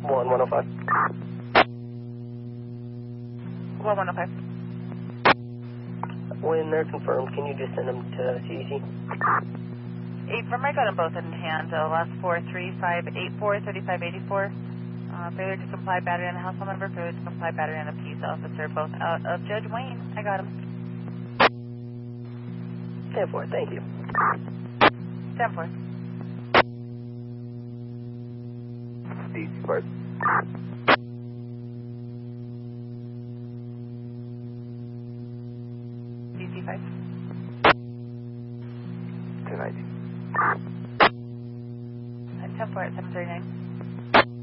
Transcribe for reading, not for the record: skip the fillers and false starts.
1105. 1105. When they're confirmed, can you just send them to CEC? 8 from I got them both in hand. Last 43584, 3584. Failure to comply, battery on the household member. Failure to comply, battery on the peace officer. Both out of Judge Wayne. I got them. 10-4, thank you. 10-4. CEC Spark. DC 5. 290. I'm 10-4 at 739.